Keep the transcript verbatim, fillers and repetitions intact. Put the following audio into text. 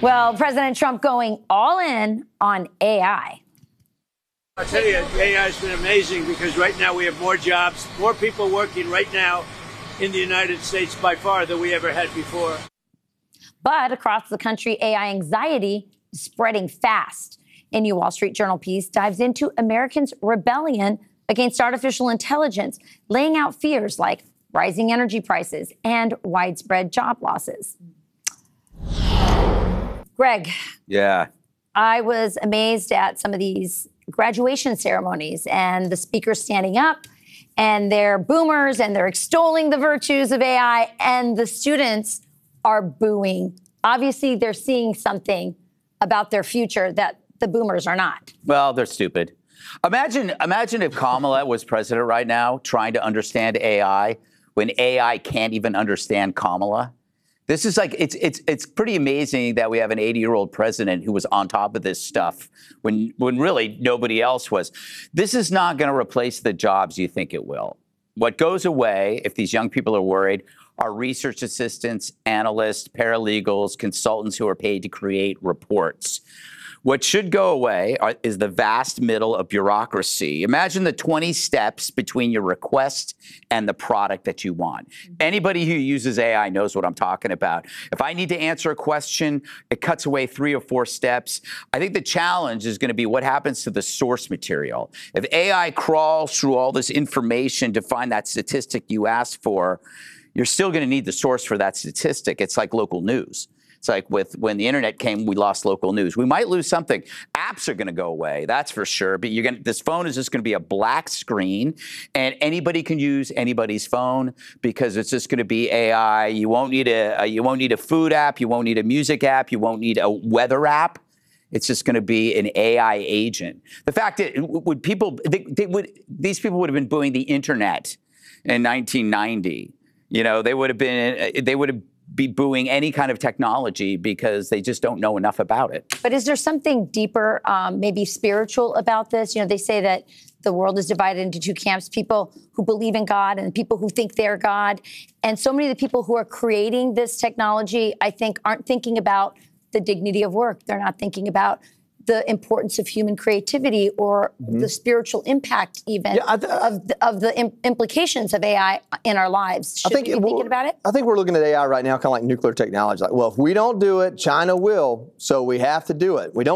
Well, President Trump going all in on A I. I'll tell you, A I has been amazing because right now we have more jobs, more people working right now in the United States by far than we ever had before. But across the country, A I anxiety is spreading fast. A new Wall Street Journal piece dives into Americans' rebellion against artificial intelligence, laying out fears like rising energy prices and widespread job losses. Greg. Yeah. I was amazed at some of these graduation ceremonies and the speakers standing up, and they're boomers and they're extolling the virtues of A I, and the students are booing. Obviously, they're seeing something about their future that the boomers are not. Well, they're stupid. Imagine, imagine if Kamala was president right now trying to understand A I when A I can't even understand Kamala. This is like, it's it's it's pretty amazing that we have an eighty-year-old president who was on top of this stuff when when really nobody else was. This is not going to replace the jobs you think it will. What goes away, if these young people are worried, are research assistants, analysts, paralegals, consultants who are paid to create reports. What should go away are, is the vast middle of bureaucracy. Imagine the twenty steps between your request and the product that you want. Anybody who uses A I knows what I'm talking about. If I need to answer a question, it cuts away three or four steps. I think the challenge is going to be what happens to the source material. If A I crawls through all this information to find that statistic you asked for, you're still going to need the source for that statistic. It's like local news. It's like with when the internet came, we lost local news. We might lose something. Apps are going to go away, that's for sure. But you're going this phone is just going to be a black screen, and anybody can use anybody's phone because it's just going to be A I. You won't need a, a you won't need a food app. You won't need a music app. You won't need a weather app. It's just going to be an A I agent. The fact that would people they, they would these people would have been booing the internet in nineteen ninety. You know, they would have been they would have. be booing any kind of technology because they just don't know enough about it. But is there something deeper, um, maybe spiritual about this? You know, they say that the world is divided into two camps, people who believe in God and people who think they're God. And so many of the people who are creating this technology, I think, aren't thinking about the dignity of work. They're not thinking about the importance of human creativity or mm-hmm. the spiritual impact even yeah, th- of the, of the im- implications of A I in our lives. Should I think we be thinking about it? I think we're looking at A I right now kind of like nuclear technology. Like, well, if we don't do it, China will, so we have to do it. We don't